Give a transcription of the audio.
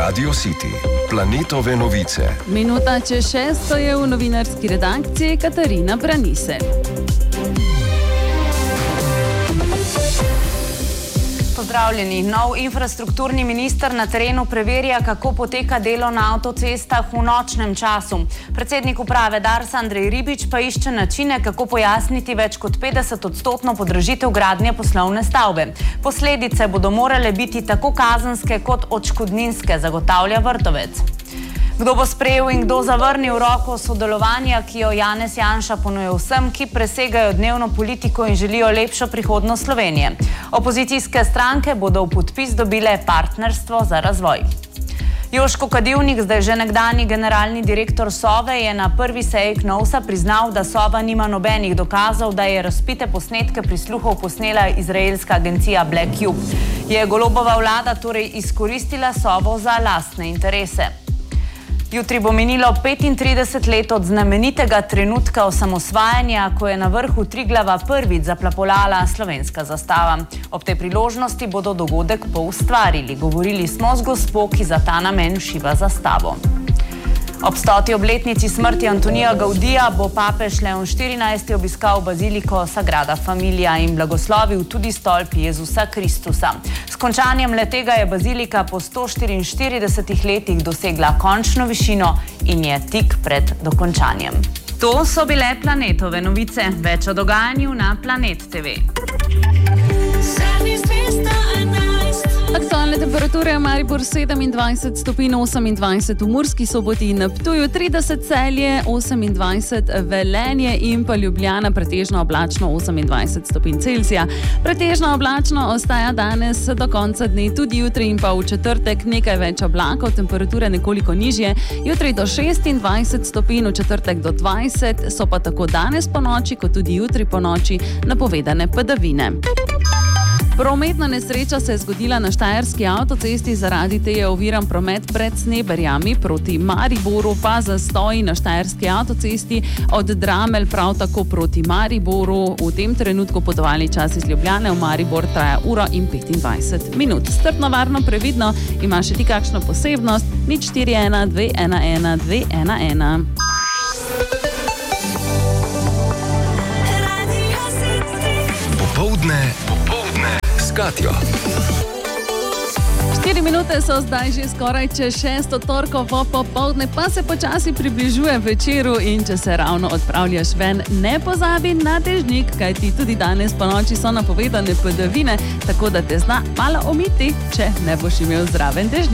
Radio City. Planetove novice. Minuta čez 6 je v novinarski redakciji Katarina Branise. Pozdravljeni. Nov infrastrukturni minister na terenu preverja, kako poteka delo na avtocestah v nočnem času. Predsednik uprave Darsa Andrej Ribič pa išče načine, kako pojasniti več kot 50% podražitev gradnje poslovne stavbe. Posledice bodo morale biti tako kazenske kot odškodninske, zagotavlja Vrtovec. Kdo bo sprejel in kdo zavrnil roko sodelovanja, ki jo Janez Janša ponuja vsem, ki presegajo dnevno politiko in želijo lepšo prihodnost Slovenije. Opozicijske stranke bodo v podpis dobile partnerstvo za razvoj. Joško Kadivnik, zdaj že nekdanji generalni direktor Sove, je na prvi seji KNOVS-a priznal, da Sova nima nobenih dokazov, da je razpite posnetke prisluhov posnela izraelska agencija Black Cube. Je Golobova vlada torej izkoristila Sovo za lastne interese? Jutri bo minilo 35 let od znamenitega trenutka osamosvajanja, ko je na vrhu Triglava prvič zaplapolala slovenska zastava. Ob tej priložnosti bodo dogodek poustvarili. Govorili smo z gospo, ki za ta namen šiva zastavo. Ob 100. obletnici smrti Antonija Gaudija bo papež Leon XIV obiskal baziliko Sagrada Familia in blagoslovil tudi stolp Jezusa Kristusa. S končanjem letega je bazilika po 144 letih dosegla končno višino in je tik pred dokončanjem. To so bile Planetove novice. Več o dogajanju na Planet TV. Aktualne temperature: Maribor 27 stopinj, 28 v Murski Soboti in na Ptuju, 30 Celje, 28 Velenje in pa Ljubljana pretežno oblačno 28 stopinj Celzija. Pretežno oblačno ostaja danes do konca dne, tudi jutri in pa v četrtek nekaj več oblakov, temperature nekoliko nižje, jutri do 26 stopinj, v četrtek do 20, so pa tako danes po noči kot tudi jutri po noči napovedane padavine. Prometna nesreča se je zgodila na štajerski avtocesti, zaradi te je oviran promet pred Sneberjami proti Mariboru, pa zastoji na štajerski avtocesti od Dramelj prav tako proti Mariboru. V tem trenutku potovalni čas iz Ljubljane v Maribor traja 1 in 25 minut. Strpno, varno, previdno. Imaš še ti kakšno posebnost? 041 211 211. Popoldne s Katjo. 4 minute so zdaj že skoraj čez 6, torkovo popoldne pa se počasi približuje večeru in če se ravno odpravljaš ven, ne pozabi na dežnik, kajti tudi danes po noči so napovedane padavine, tako da te zna malo omiti, če ne boš imel zraven dežnika.